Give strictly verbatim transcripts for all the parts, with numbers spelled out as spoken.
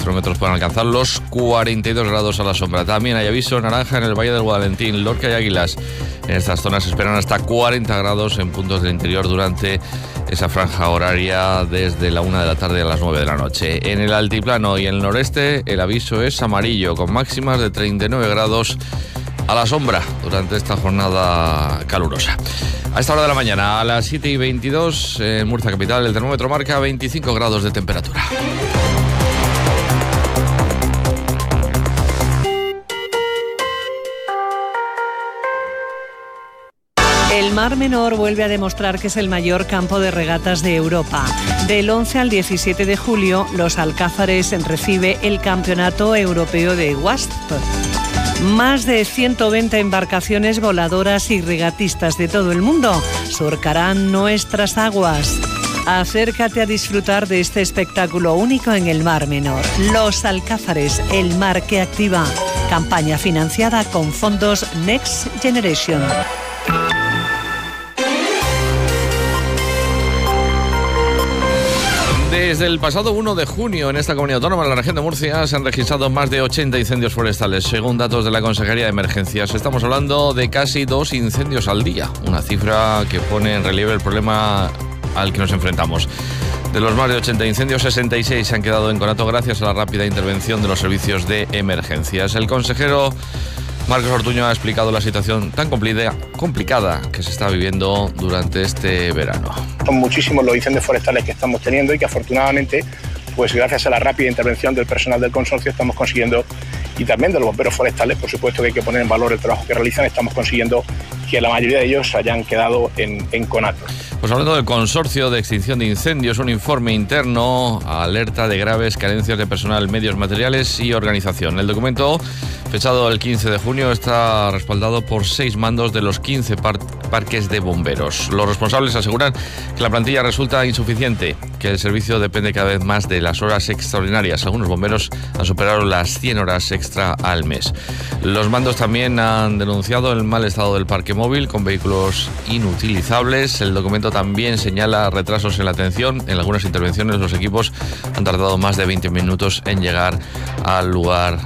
termómetros pueden alcanzar los cuarenta y dos grados a la sombra. También hay aviso naranja en el Valle del Guadalentín, Lorca y Águilas. En estas zonas se esperan hasta cuarenta grados en puntos del interior durante esa franja horaria desde la una de la tarde a las nueve de la noche. En el altiplano y en el noreste el aviso es amarillo, con máximas de treinta y nueve grados a la sombra durante esta jornada calurosa. A esta hora de la mañana, a las siete y veintidós, en Murcia capital, el termómetro marca veinticinco grados de temperatura. El Mar Menor vuelve a demostrar que es el mayor campo de regatas de Europa. Del once al diecisiete de julio, Los Alcázares recibe el Campeonato Europeo de Wasp. Más de ciento veinte embarcaciones voladoras y regatistas de todo el mundo surcarán nuestras aguas. Acércate a disfrutar de este espectáculo único en el Mar Menor. Los Alcázares, el mar que activa. Campaña financiada con fondos Next Generation. Desde el pasado uno de junio en esta comunidad autónoma, en la región de Murcia, se han registrado más de ochenta incendios forestales, según datos de la Consejería de Emergencias. Estamos hablando de casi dos incendios al día, una cifra que pone en relieve el problema al que nos enfrentamos. De los más de ochenta incendios, sesenta y seis se han quedado en conato gracias a la rápida intervención de los servicios de emergencias. El consejero Marcos Ortuño ha explicado la situación tan complicada que se está viviendo durante este verano. Son muchísimos los incendios forestales que estamos teniendo y que afortunadamente, pues gracias a la rápida intervención del personal del consorcio, estamos consiguiendo, y también de los bomberos forestales, por supuesto que hay que poner en valor el trabajo que realizan, estamos consiguiendo que la mayoría de ellos hayan quedado en, en conato. Pues hablando del Consorcio de Extinción de Incendios, un informe interno alerta de graves carencias de personal, medios materiales y organización. El documento, fechado el quince de junio, está respaldado por seis mandos de los quince par- parques de bomberos. Los responsables aseguran que la plantilla resulta insuficiente, que el servicio depende cada vez más de las horas extraordinarias. Algunos bomberos han superado las cien horas extra al mes. Los mandos también han denunciado el mal estado del parque móvil, con vehículos inutilizables. El documento también señala retrasos en la atención. En algunas intervenciones los equipos han tardado más de veinte minutos en llegar al lugar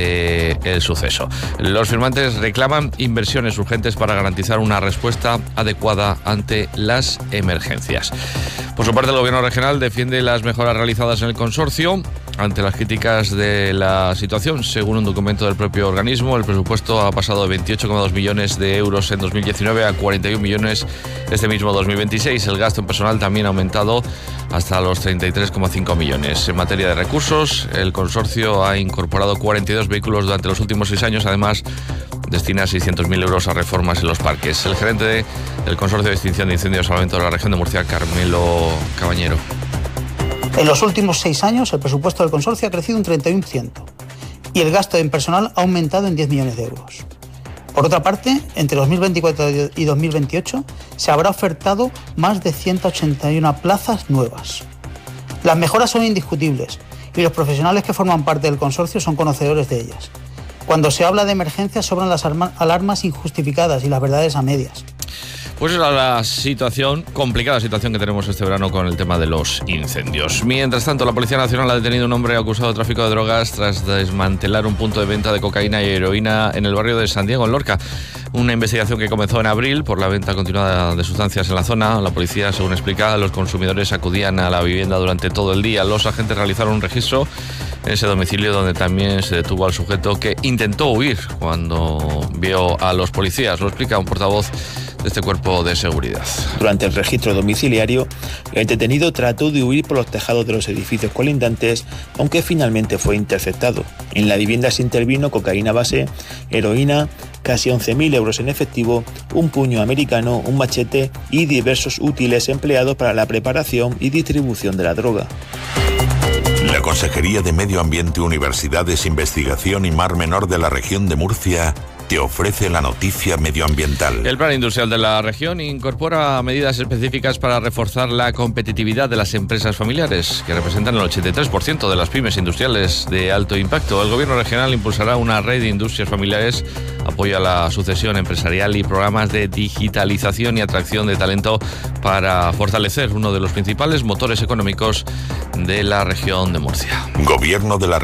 del suceso. Los firmantes reclaman inversiones urgentes para garantizar una respuesta adecuada ante las emergencias. Por su parte, el Gobierno regional defiende las mejoras realizadas en el consorcio ante las críticas de la situación. Según un documento del propio organismo, el presupuesto ha pasado de veintiocho coma dos millones de euros en dos mil diecinueve a cuarenta y un millones este mismo dos mil veintiséis. El gasto en personal también ha aumentado hasta los treinta y tres coma cinco millones. En materia de recursos, el consorcio ha incorporado cuarenta y dos vehículos durante los últimos seis años. Además, destina seiscientos mil euros a reformas en los parques. El gerente de, del Consorcio de Extinción de Incendios y Salvamento de la región de Murcia, Carmelo Cabañero. En los últimos seis años, el presupuesto del consorcio ha crecido un treinta y uno por ciento y el gasto en personal ha aumentado en diez millones de euros. Por otra parte, entre dos mil veinticuatro y dos mil veintiocho se habrá ofertado más de ciento ochenta y una plazas nuevas. Las mejoras son indiscutibles y los profesionales que forman parte del consorcio son conocedores de ellas. Cuando se habla de emergencias sobran las alarmas injustificadas y las verdades a medias. Pues era la situación, complicada situación que tenemos este verano con el tema de los incendios. Mientras tanto, la Policía Nacional ha detenido a un hombre acusado de tráfico de drogas tras desmantelar un punto de venta de cocaína y heroína en el barrio de San Diego, en Lorca. Una investigación que comenzó en abril por la venta continuada de sustancias en la zona. La policía, según explica, los consumidores acudían a la vivienda durante todo el día. Los agentes realizaron un registro en ese domicilio, donde también se detuvo al sujeto que intentó huir cuando vio a los policías. Lo explica un portavoz de este cuerpo de seguridad. Durante el registro domiciliario, el detenido trató de huir por los tejados de los edificios colindantes, aunque finalmente fue interceptado. En la vivienda se intervino cocaína base, heroína, casi once mil euros en efectivo, un puño americano, un machete y diversos útiles empleados para la preparación y distribución de la droga. La Consejería de Medio Ambiente, Universidades, Investigación y Mar Menor de la región de Murcia te ofrece la noticia medioambiental. El Plan Industrial de la región incorpora medidas específicas para reforzar la competitividad de las empresas familiares, que representan el ochenta y tres por ciento de las pymes industriales de alto impacto. El Gobierno regional impulsará una red de industrias familiares, apoya la sucesión empresarial y programas de digitalización y atracción de talento para fortalecer uno de los principales motores económicos de la región de Murcia. Gobierno de la